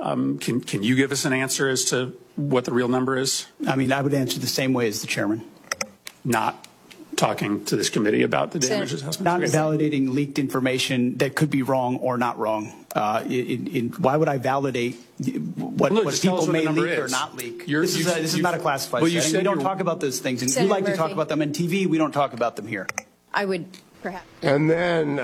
Can you give us an answer as to what the real number is? I mean, I would answer the same way as the chairman. Not talking to this committee about the damage assessment? Not validating leaked information that could be wrong or not wrong. Why would I validate what people may leak or not leak? This is not a classified setting. We don't talk about those things. And you like to talk about them on TV. We don't talk about them here. I would perhaps. And then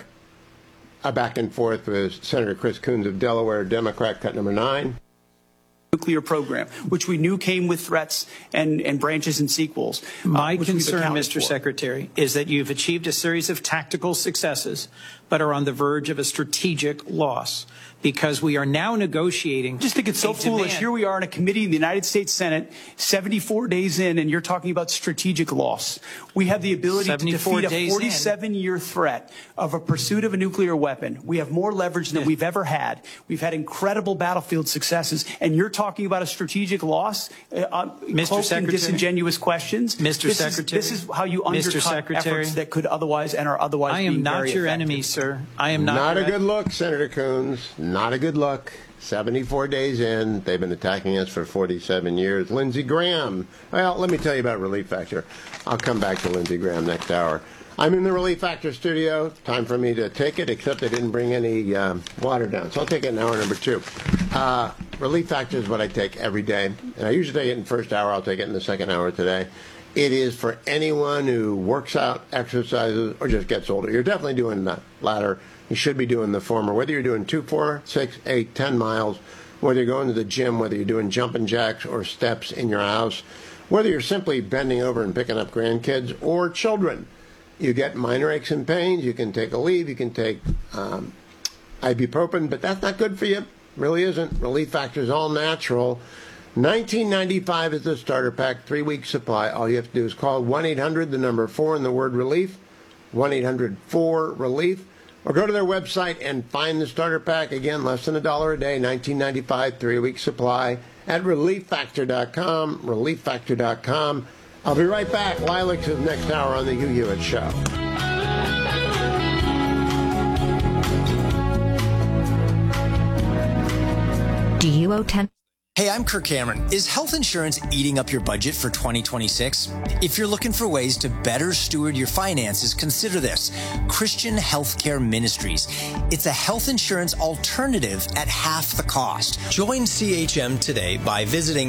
a back and forth with Senator Chris Coons of Delaware, Democrat, cut number 9. Nuclear program, which we knew came with threats and branches and sequels. My concern, Mr. Secretary, is that you've achieved a series of tactical successes, but are on the verge of a strategic loss, because we are now negotiating. I just think it's so foolish. Here we are in a committee in the United States Senate, 74 days in, and you're talking about strategic loss. We have the ability to defeat a 47-year threat of a pursuit of a nuclear weapon. We have more leverage than we've ever had. We've had incredible battlefield successes, and you're talking about a strategic loss? Mr. Secretary, disingenuous questions. Mr. Secretary, this is how you undercut efforts that could otherwise and are otherwise being very effective. I am not your enemy, sir. I am not. Not a good look, Senator Coons. Not a good look. 74 days in, they've been attacking us for 47 years. Lindsey Graham. Well, let me tell you about Relief Factor. I'll come back to Lindsey Graham next hour. I'm in the Relief Factor studio. Time for me to take it, except I didn't bring any water down. So I'll take it in hour number 2. Relief Factor is what I take every day. And I usually take it in the first hour. I'll take it in the second hour today. It is for anyone who works out, exercises, or just gets older. You're definitely doing the latter. You should be doing the former. Whether you're doing 2, 4, 6, 8, 10 miles, whether you're going to the gym, whether you're doing jumping jacks or steps in your house, whether you're simply bending over and picking up grandkids or children. You get minor aches and pains. You can take a leave. You can take ibuprofen, but that's not good for you. Really isn't. Relief Factor is all natural. $19.95 is the starter pack, 3-week supply. All you have to do is call 1-800, the number 4 and the word relief, 1-800-4-RELIEF, or go to their website and find the starter pack. Again, less than $1 a day, $19.95, 3-week supply at relieffactor.com, relieffactor.com. I'll be right back. Lilacs is next hour on the Hugh Hewitt Show. Do you owe 10? Hey, I'm Kirk Cameron. Is health insurance eating up your budget for 2026? If you're looking for ways to better steward your finances, consider this: Christian Healthcare Ministries. It's a health insurance alternative at half the cost. Join CHM today by visiting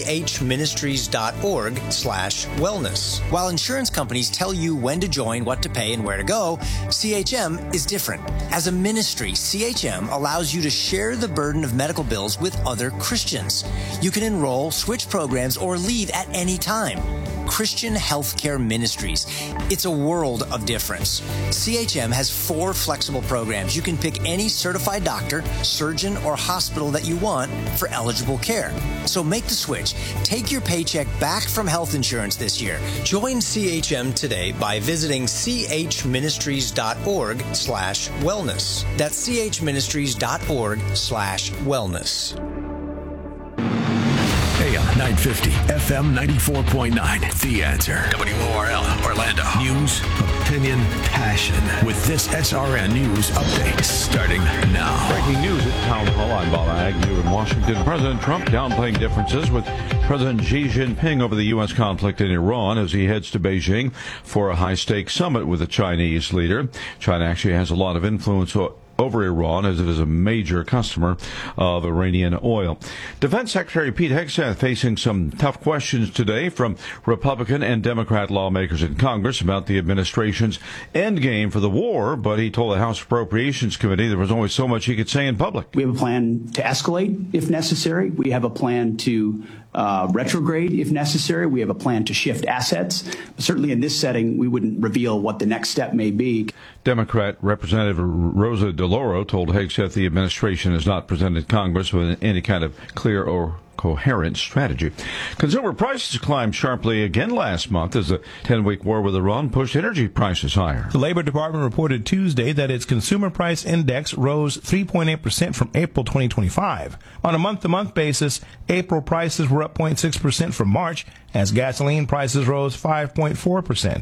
chministries.org/wellness. While insurance companies tell you when to join, what to pay, and where to go, CHM is different. As a ministry, CHM allows you to share the burden of medical bills with other Christians. You can enroll, switch programs, or leave at any time. Christian Healthcare Ministries. It's a world of difference. CHM has 4 flexible programs. You can pick any certified doctor, surgeon, or hospital that you want for eligible care. So make the switch. Take your paycheck back from health insurance this year. Join CHM today by visiting chministries.org/wellness. That's chministries.org/wellness. AM 950, FM 94.9. The Answer. WORL, Orlando. News, opinion, passion. With this SRN News update starting now. Breaking news at Town Hall. I'm Bob Agnew in Washington. President Trump downplaying differences with President Xi Jinping over the U.S. conflict in Iran as he heads to Beijing for a high-stakes summit with the Chinese leader. China actually has a lot of influence over Iran, as it is a major customer of Iranian oil. Defense Secretary Pete Hegseth facing some tough questions today from Republican and Democrat lawmakers in Congress about the administration's endgame for the war, but he told the House Appropriations Committee there was only so much he could say in public. We have a plan to escalate if necessary. We have a plan to retrograde if necessary. We have a plan to shift assets. Certainly in this setting, we wouldn't reveal what the next step may be. Democrat Representative Rosa DeLauro told Hegseth the administration has not presented Congress with any kind of clear or coherent strategy. Consumer prices climbed sharply again last month as the 10-week war with Iran pushed energy prices higher. The Labor Department reported Tuesday that its consumer price index rose 3.8% from April 2025. On a month-to-month basis, April prices were up 0.6% from March, as gasoline prices rose 5.4%.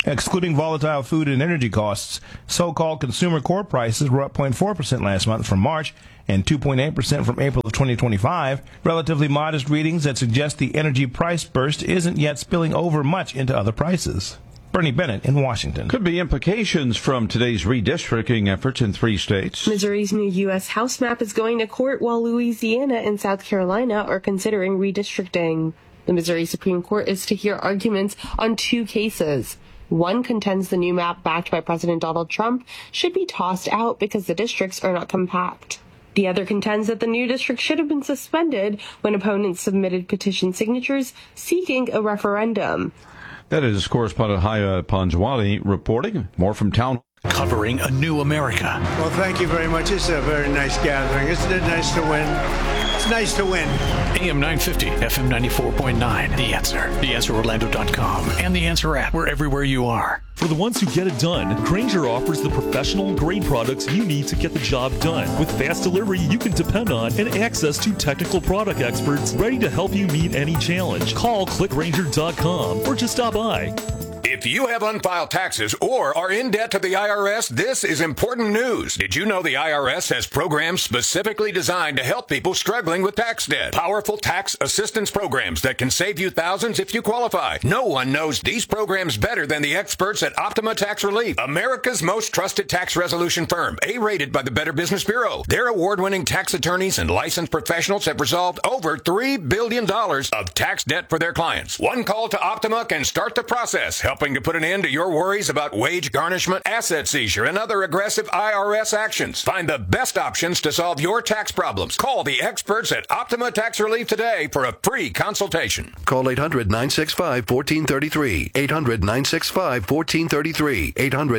Excluding volatile food and energy costs, so-called consumer core prices were up 0.4% last month from March and 2.8% from April of 2025, relatively modest readings that suggest the energy price burst isn't yet spilling over much into other prices. Bernie Bennett in Washington. Could be implications from today's redistricting efforts in 3 states. Missouri's new U.S. House map is going to court while Louisiana and South Carolina are considering redistricting. The Missouri Supreme Court is to hear arguments on 2 cases. One contends the new map backed by President Donald Trump should be tossed out because the districts are not compact. The other contends that the new district should have been suspended when opponents submitted petition signatures seeking a referendum. That is correspondent Haya Panjwani reporting. More from Town. Covering a new America. Well, thank you very much. It's a very nice gathering. Isn't it nice to win? It's nice to win. AM 950, FM 94.9. The Answer. TheAnswerOrlando.com. And The Answer app. We're everywhere you are. For the ones who get it done, Grainger offers the professional grade products you need to get the job done. With fast delivery you can depend on and access to technical product experts ready to help you meet any challenge. Call clickgrainger.com or just stop by. If you have unfiled taxes or are in debt to the IRS, this is important news. Did you know the IRS has programs specifically designed to help people struggling with tax debt? Powerful tax assistance programs that can save you thousands if you qualify. No one knows these programs better than the experts at Optima Tax Relief, America's most trusted tax resolution firm, A-rated by the Better Business Bureau. Their award-winning tax attorneys and licensed professionals have resolved over $3 billion of tax debt for their clients. One call to Optima can start the process, helping to put an end to your worries about wage garnishment, asset seizure, and other aggressive IRS actions. Find the best options to solve your tax problems. Call the experts at Optima Tax Relief today for a free consultation. Call 800-965-1433. 800-965-1433.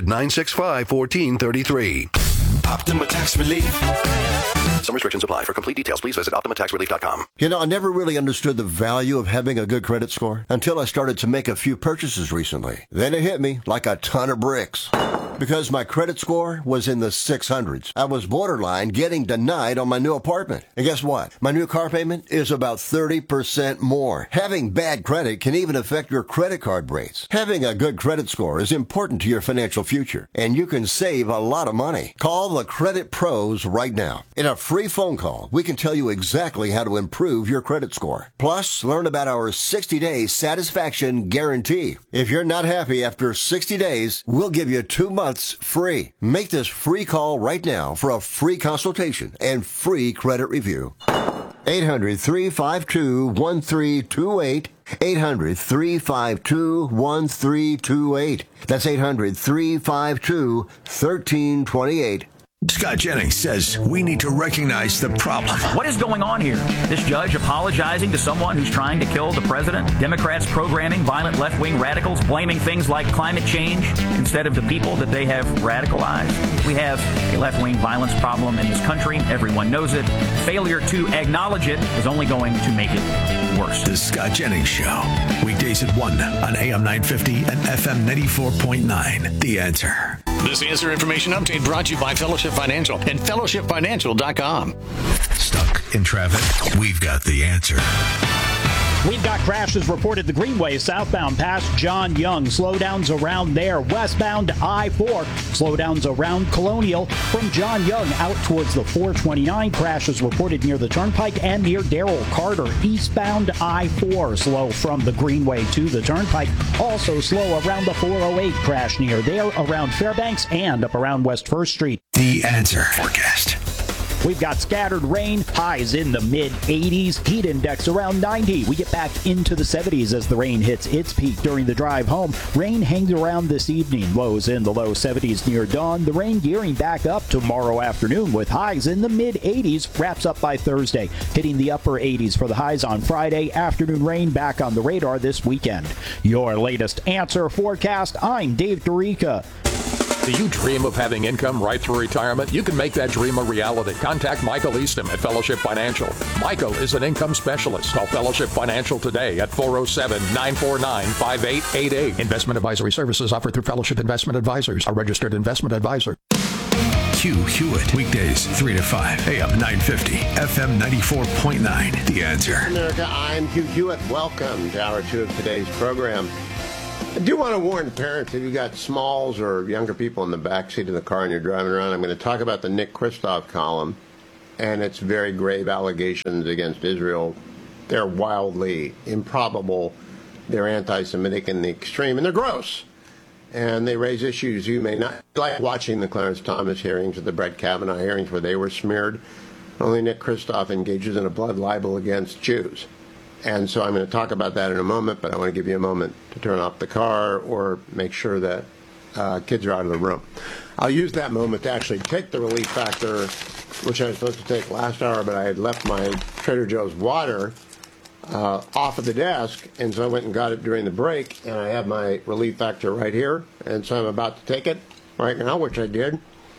800-965-1433. Optima Tax Relief. Some restrictions apply. For complete details, please visit OptimaTaxRelief.com. You know, I never really understood the value of having a good credit score until I started to make a few purchases recently. Then it hit me like a ton of bricks. Because my credit score was in the 600s. I was borderline getting denied on my new apartment. And guess what? My new car payment is about 30% more. Having bad credit can even affect your credit card rates. Having a good credit score is important to your financial future, and you can save a lot of money. Call the Credit Pros right now. In a free phone call, we can tell you exactly how to improve your credit score. Plus, learn about our 60-day satisfaction guarantee. If you're not happy after 60 days, we'll give you 2 months free. Make this free call right now for a free consultation and free credit review. 800-352-1328. 800-352-1328. That's 800-352-1328. Scott Jennings says we need to recognize the problem. What is going on here? This judge apologizing to someone who's trying to kill the president? Democrats programming violent left-wing radicals, blaming things like climate change instead of the people that they have radicalized? We have a left-wing violence problem in this country. Everyone knows it. Failure to acknowledge it is only going to make it worse. The Scott Jennings Show. Weekdays at 1 on AM 950 and FM 94.9. The Answer. This Answer Information Update brought to you by Fellowship Financial and fellowshipfinancial.com. Stuck in traffic? We've got the answer. We've got crashes reported the Greenway southbound past John Young. Slowdowns around there. Westbound I-4. Slowdowns around Colonial. From John Young out towards the 429. Crashes reported near the Turnpike and near Darrell Carter. Eastbound I-4. Slow from the Greenway to the Turnpike. Also slow around the 408. Crash near there around Fairbanks and up around West 1st Street. The Answer forecast. We've got scattered rain, highs in the mid-80s, heat index around 90. We get back into the 70s as the rain hits its peak during the drive home. Rain hangs around this evening, lows in the low 70s near dawn. The rain gearing back up tomorrow afternoon with highs in the mid-80s, wraps up by Thursday, hitting the upper 80s for the highs on Friday. Afternoon rain back on the radar this weekend. Your latest Answer forecast, I'm Dave Dorica. Do you dream of having income right through retirement? You can make that dream a reality. Contact Michael Easton at Fellowship Financial. Michael is an income specialist. Call Fellowship Financial today at 407-949-5888. Investment advisory services offered through Fellowship Investment Advisors, a registered investment advisor. Q Hewitt, weekdays 3 to 5, AM 950, FM 94.9. The Answer. America, I'm Hugh Hewitt. Welcome to Hour 2 of today's program. I do want to warn parents, if you've got smalls or younger people in the backseat of the car and you're driving around, I'm going to talk about the Nick Kristof column and its very grave allegations against Israel. They're wildly improbable. They're anti-Semitic in the extreme, and they're gross. And they raise issues you may not like, watching the Clarence Thomas hearings or the Brett Kavanaugh hearings where they were smeared. Only Nick Kristof engages in a blood libel against Jews. And so I'm going to talk about that in a moment, but I want to give you a moment to turn off the car or make sure that kids are out of the room. I'll use that moment to actually take the relief factor, which I was supposed to take last hour, but I had left my Trader Joe's water off of the desk, and so I went and got it during the break, and I have my relief factor right here, and so I'm about to take it right now, which I did.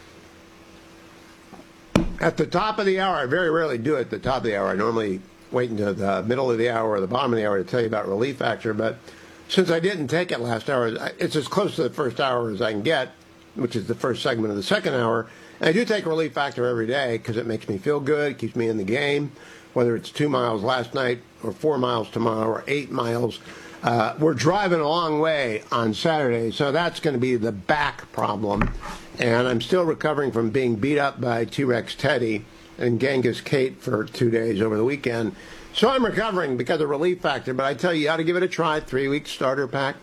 At the top of the hour, I very rarely do it at the top of the hour. I normally wait until the middle of the hour or the bottom of the hour to tell you about relief factor, but since I didn't take it last hour, it's as close to the first hour as I can get, which is the first segment of the second hour. And I do take relief factor every day because it makes me feel good, it keeps me in the game, whether it's 2 miles last night or 4 miles tomorrow or 8 miles. We're driving a long way on Saturday, so that's going to be the back problem. And I'm still recovering from being beat up by T-Rex Teddy and Genghis Kate for 2 days over the weekend. So I'm recovering because of relief factor, but I tell you, you ought to give it a try. 3-week starter pack,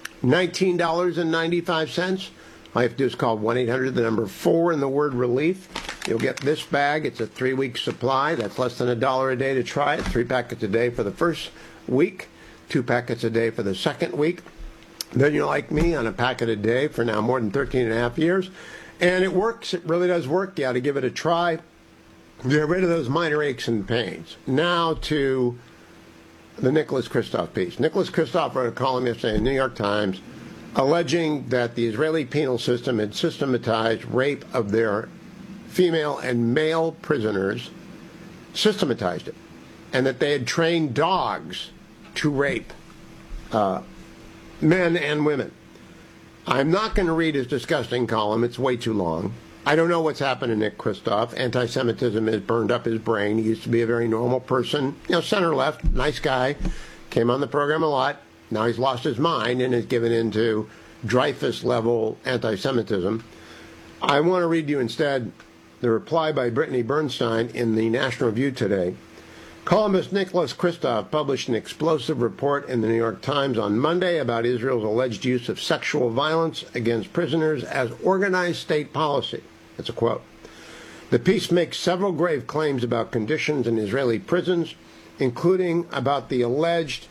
$19.95. All you have to do is call 1-800, the number 4 in the word relief. You'll get this bag. It's a 3-week supply. That's less than $1 a day to try it. 3 packets a day for the first week, 2 packets a day for the second week. Then you're like me on a packet a day for now more than 13 and a half years. And it works. It really does work. You ought to give it a try. Get rid of those minor aches and pains. Now to the Nicholas Kristof piece. Nicholas Kristof wrote a column yesterday in the New York Times alleging that the Israeli penal system had systematized rape of their female and male prisoners, systematized it, and that they had trained dogs to rape men and women. I'm not going to read his disgusting column. It's way too long. I don't know what's happened to Nick Kristof. Anti-Semitism has burned up his brain. He used to be a very normal person, center-left, nice guy, came on the program a lot. Now he's lost his mind and is given into Dreyfus-level anti-Semitism. I want to read you instead the reply by Brittany Bernstein in the National Review today. Columnist Nicholas Kristof published an explosive report in the New York Times on Monday about Israel's alleged use of sexual violence against prisoners as organized state policy. That's a quote. The piece makes several grave claims about conditions in Israeli prisons, including about the alleged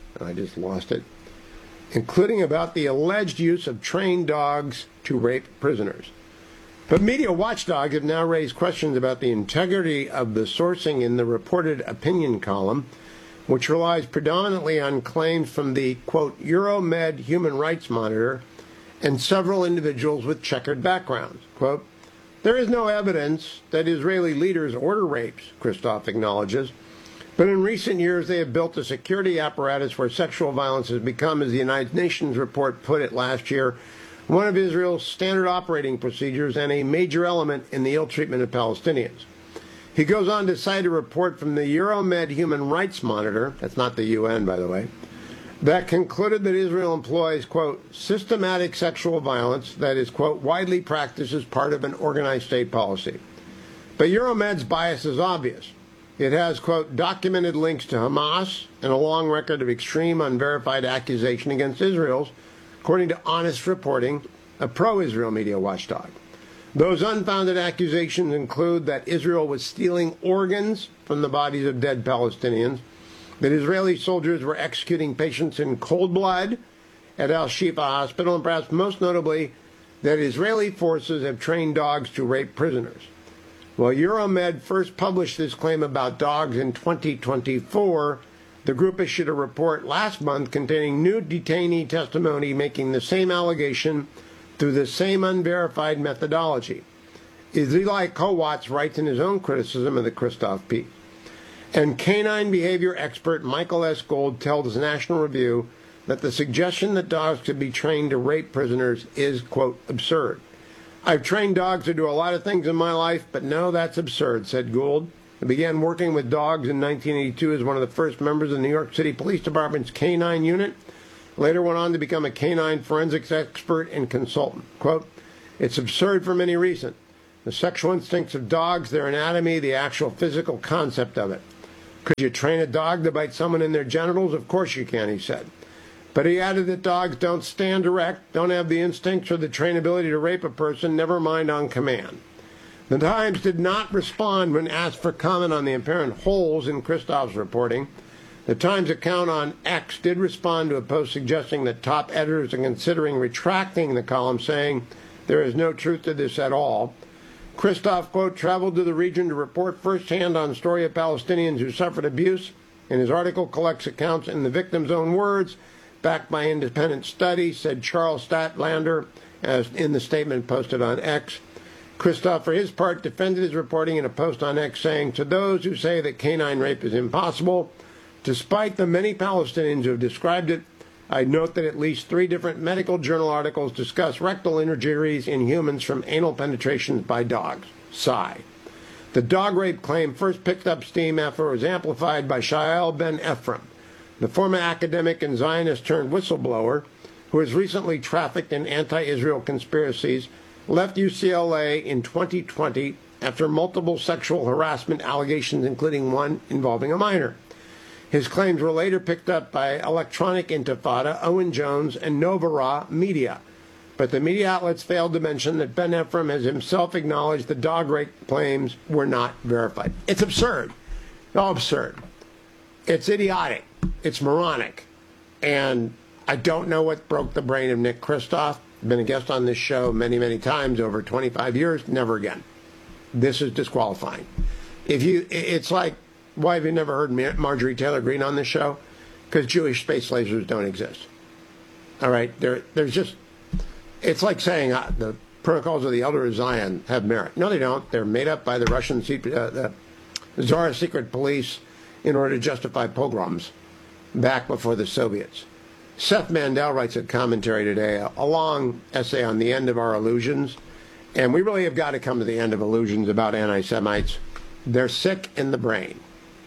use of trained dogs to rape prisoners. But media watchdogs have now raised questions about the integrity of the sourcing in the reported opinion column, which relies predominantly on claims from the, quote, Euromed Human Rights Monitor and several individuals with checkered backgrounds. Quote, there is no evidence that Israeli leaders order rapes, Kristof acknowledges, but in recent years they have built a security apparatus where sexual violence has become, as the United Nations report put it last year, one of Israel's standard operating procedures and a major element in the ill treatment of Palestinians. He goes on to cite a report from the Euromed Human Rights Monitor, that's not the UN, by the way, that concluded that Israel employs, quote, systematic sexual violence that is, quote, widely practiced as part of an organized state policy. But Euromed's bias is obvious. It has, quote, documented links to Hamas and a long record of extreme unverified accusation against Israel's, according to Honest Reporting, a pro-Israel media watchdog. Those unfounded accusations include that Israel was stealing organs from the bodies of dead Palestinians, that Israeli soldiers were executing patients in cold blood at Al-Shifa Hospital, and perhaps most notably, that Israeli forces have trained dogs to rape prisoners. While Euromed first published this claim about dogs in 2024, the group issued a report last month containing new detainee testimony making the same allegation through the same unverified methodology. Eli Kowatz writes in his own criticism of the Kristof piece. And canine behavior expert Michael S. Gold tells National Review that the suggestion that dogs could be trained to rape prisoners is, quote, absurd. I've trained dogs to do a lot of things in my life, but no, that's absurd, said Gould. He began working with dogs in 1982 as one of the first members of the New York City Police Department's K-9 unit. Later went on to become a canine forensics expert and consultant. Quote, "It's absurd for many reasons. The sexual instincts of dogs, their anatomy, the actual physical concept of it. Could you train a dog to bite someone in their genitals? Of course you can," he said. But he added that dogs don't stand erect, don't have the instincts or the trainability to rape a person, never mind on command. The Times did not respond when asked for comment on the apparent holes in Christoph's reporting. The Times account on X did respond to a post suggesting that top editors are considering retracting the column, saying there is no truth to this at all. Christoph, quote, traveled to the region to report firsthand on story of Palestinians who suffered abuse, and his article collects accounts in the victim's own words, backed by independent studies, said Charles Statlander, as in the statement posted on X. Christoph, for his part, defended his reporting in a post on X, saying, "To those who say that canine rape is impossible, despite the many Palestinians who have described it, I note that at least 3 different medical journal articles discuss rectal injuries in humans from anal penetrations by dogs." Sigh. The dog rape claim first picked up steam after it was amplified by Shael Ben Ephraim, the former academic and Zionist-turned-whistleblower who was recently trafficked in anti-Israel conspiracies, left UCLA in 2020 after multiple sexual harassment allegations, including one involving a minor. His claims were later picked up by Electronic Intifada, Owen Jones, and Novara Media. But the media outlets failed to mention that Ben Ephraim has himself acknowledged the dog rape claims were not verified. It's absurd. All absurd. It's idiotic. It's moronic. And I don't know what broke the brain of Nick Christoff. Been a guest on this show many, many times over 25 years. Never again. This is disqualifying. It's like, why have you never heard Marjorie Taylor Greene on this show? Because Jewish space lasers don't exist. All right? There's just, it's like saying the protocols of the Elder of Zion have merit. No, they don't. They're made up by the Russian the Tsarist secret police in order to justify pogroms back before the Soviets. Seth Mandel writes a commentary today, a long essay on the end of our illusions. And we really have got to come to the end of illusions about anti-Semites. They're sick in the brain.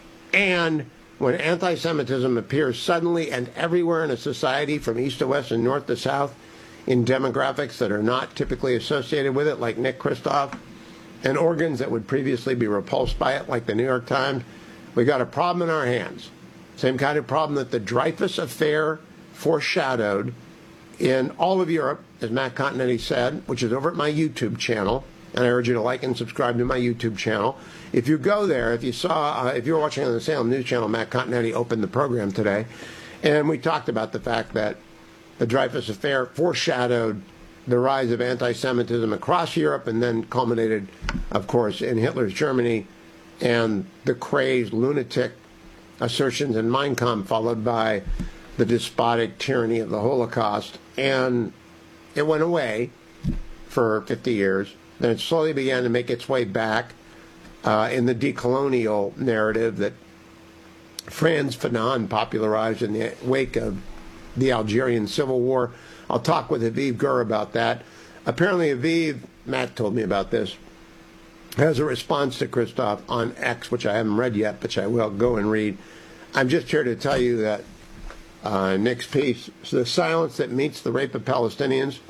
And when anti-Semitism appears suddenly and everywhere in a society from east to west and north to south in demographics that are not typically associated with it, like Nick Christoff, and organs that would previously be repulsed by it, like the New York Times, we got a problem in our hands. Same kind of problem that the Dreyfus Affair foreshadowed in all of Europe, as Matt Continetti said, which is over at my YouTube channel. And I urge you to like and subscribe to my YouTube channel. If you go there, if you were watching on the Salem News Channel, Matt Continetti opened the program today, and we talked about the fact that the Dreyfus Affair foreshadowed the rise of anti-Semitism across Europe and then culminated, of course, in Hitler's Germany and the crazed, lunatic assertions in Mein Kampf, followed by the despotic tyranny of the Holocaust. And it went away for 50 years. Then it slowly began to make its way back in the decolonial narrative that Frantz Fanon popularized in the wake of the Algerian Civil War. I'll talk with Aviv Gur about that. Apparently Aviv, Matt told me about this, has a response to Christoff on X, which I haven't read yet, but I will go and read. I'm just here to tell you that Nick's piece, the silence that meets the rape of Palestinians,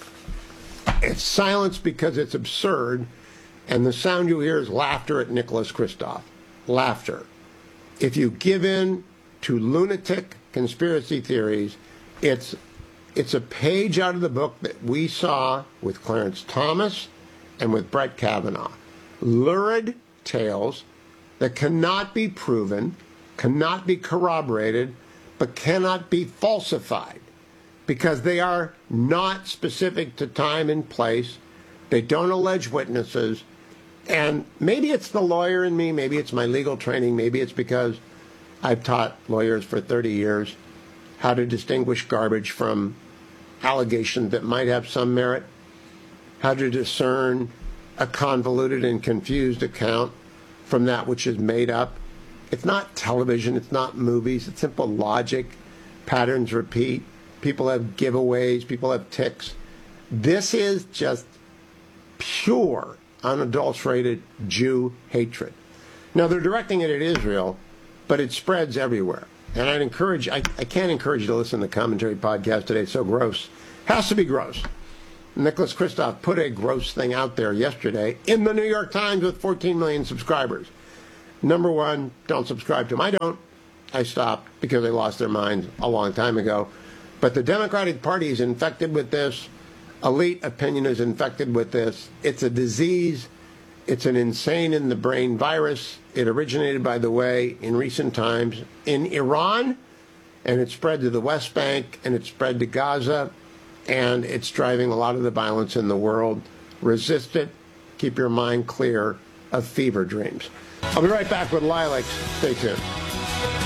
it's silence because it's absurd, and the sound you hear is laughter at Nicholas Christoff. Laughter. If you give in to lunatic conspiracy theories, it's a page out of the book that we saw with Clarence Thomas and with Brett Kavanaugh. Lurid tales that cannot be proven, cannot be corroborated, but cannot be falsified because they are not specific to time and place. They don't allege witnesses. And maybe it's the lawyer in me, maybe it's my legal training, maybe it's because I've taught lawyers for 30 years how to distinguish garbage from allegations that might have some merit, how to discern a convoluted and confused account from that which is made up. It's not television, it's not movies, it's simple logic. Patterns repeat. People have giveaways, people have tics. This is just pure, unadulterated Jew hatred. Now, they're directing it at Israel, but it spreads everywhere. And I'd encourage, I can't encourage you to listen to the commentary podcast today. It's so gross. Has to be gross. Nicholas Kristof put a gross thing out there yesterday in the New York Times with 14 million subscribers. Number one, don't subscribe to him. I don't. I stopped because they lost their minds a long time ago. But the Democratic Party is infected with this. Elite opinion is infected with this. It's a disease. It's an insane in the brain virus. It originated, by the way, in recent times in Iran, and it spread to the West Bank, and it spread to Gaza, and it's driving a lot of the violence in the world. Resist it. Keep your mind clear of fever dreams. I'll be right back with Lilacs. Stay tuned.